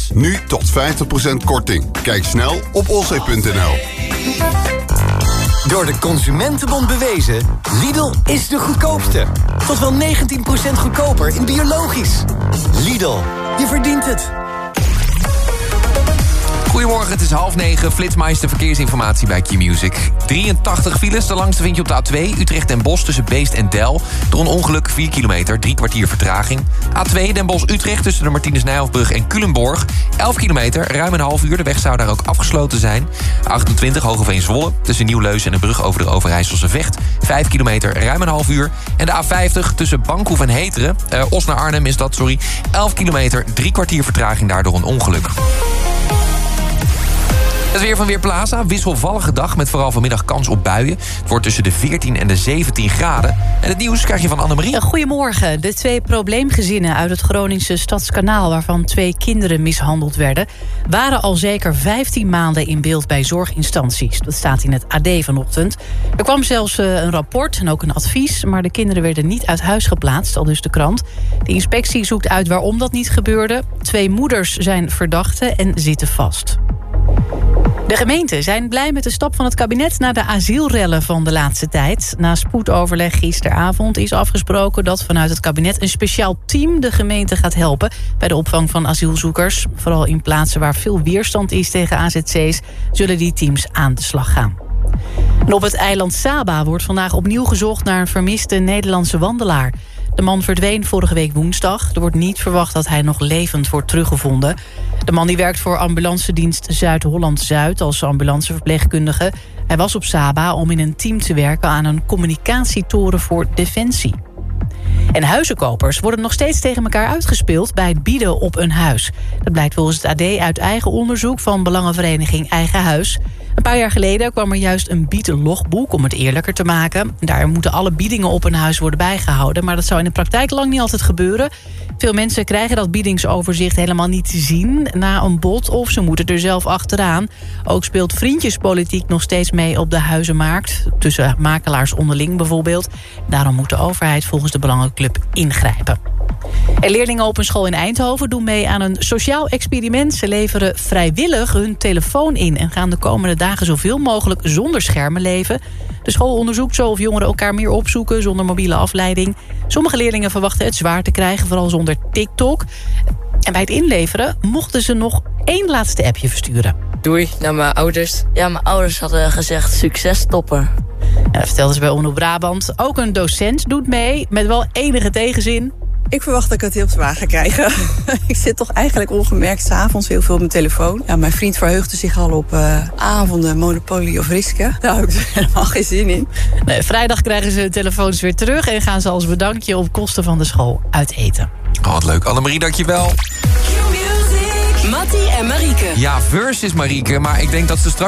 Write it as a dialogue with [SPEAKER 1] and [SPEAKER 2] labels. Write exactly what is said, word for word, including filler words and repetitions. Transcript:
[SPEAKER 1] Nu tot vijftig procent korting. Kijk snel op olzee punt n l.
[SPEAKER 2] Door de Consumentenbond bewezen, Lidl is de goedkoopste. Tot wel negentien procent goedkoper in biologisch. Lidl, je verdient het.
[SPEAKER 3] Goedemorgen, het is half negen. Flitsmeister verkeersinformatie bij Q-Music. drieëntachtig files, de langste vind je op de A twee. Utrecht Den Bosch tussen Beest en Del. Door een ongeluk vier kilometer, drie kwartier vertraging. A twee Den Bosch-Utrecht tussen de Martinus-Nijhoffbrug en Culemborg. elf kilometer, ruim een half uur. De weg zou daar ook afgesloten zijn. achtentwintig Hogeveen-Zwolle tussen Nieuw-Leusen en de brug over de Overijsselse Vecht. vijf kilometer, ruim een half uur. En de A vijftig tussen Bankhoef en Heteren. Uh, Os naar Arnhem is dat, sorry. elf kilometer, drie kwartier vertraging daar door een ongeluk. Het weer van Weerplaza. Wisselvallige dag met vooral vanmiddag kans op buien. Het wordt tussen de veertien en de zeventien graden. En het nieuws krijg je van Annemarie.
[SPEAKER 4] Goedemorgen. De twee probleemgezinnen uit het Groningse Stadskanaal, waarvan twee kinderen mishandeld werden, waren al zeker vijftien maanden in beeld bij zorginstanties. Dat staat in het A D vanochtend. Er kwam zelfs een rapport en ook een advies, maar de kinderen werden niet uit huis geplaatst, al dus de krant. De inspectie zoekt uit waarom dat niet gebeurde. Twee moeders zijn verdachten en zitten vast. De gemeenten zijn blij met de stap van het kabinet na de asielrellen van de laatste tijd. Na spoedoverleg gisteravond is afgesproken dat vanuit het kabinet een speciaal team de gemeente gaat helpen bij de opvang van asielzoekers. Vooral in plaatsen waar veel weerstand is tegen A Z C's zullen die teams aan de slag gaan. En op het eiland Saba wordt vandaag opnieuw gezocht naar een vermiste Nederlandse wandelaar. De man verdween vorige week woensdag. Er wordt niet verwacht dat hij nog levend wordt teruggevonden. De man die werkt voor ambulancedienst Zuid-Holland-Zuid als ambulanceverpleegkundige. Hij was op Saba om in een team te werken aan een communicatietoren voor Defensie. En huizenkopers worden nog steeds tegen elkaar uitgespeeld bij het bieden op een huis. Dat blijkt volgens het A D uit eigen onderzoek van belangenvereniging Eigen Huis. Een paar jaar geleden kwam er juist een biedlogboek om het eerlijker te maken. Daar moeten alle biedingen op een huis worden bijgehouden, maar dat zou in de praktijk lang niet altijd gebeuren. Veel mensen krijgen dat biedingsoverzicht helemaal niet te zien na een bod of ze moeten er zelf achteraan. Ook speelt vriendjespolitiek nog steeds mee op de huizenmarkt, tussen makelaars onderling bijvoorbeeld. Daarom moet de overheid volgens de Belangenclub ingrijpen. En leerlingen op een school in Eindhoven doen mee aan een sociaal experiment. Ze leveren vrijwillig hun telefoon in en gaan de komende dagen zoveel mogelijk zonder schermen leven. De school onderzoekt zo of jongeren elkaar meer opzoeken zonder mobiele afleiding. Sommige leerlingen verwachten het zwaar te krijgen, vooral zonder TikTok. En bij het inleveren mochten ze nog één laatste appje versturen.
[SPEAKER 5] Doei naar mijn ouders. Ja, mijn ouders hadden gezegd succes toppen.
[SPEAKER 4] En dat vertelden ze bij Omroep Brabant. Ook een docent doet mee, met wel enige tegenzin.
[SPEAKER 6] Ik verwacht dat ik het heel zwaar ga krijgen. Ik zit toch eigenlijk ongemerkt 's avonds heel veel op mijn telefoon. Ja, mijn vriend verheugde zich al op uh, avonden, Monopoly of Riske. Daar heb ik er helemaal geen zin in.
[SPEAKER 4] Nee, vrijdag krijgen ze hun telefoons weer terug en gaan ze als bedankje op kosten van de school uit eten.
[SPEAKER 3] Oh, wat leuk. Annemarie, dankjewel.
[SPEAKER 7] Mattie en Marieke.
[SPEAKER 3] Ja, versus Marieke, maar ik denk dat ze straks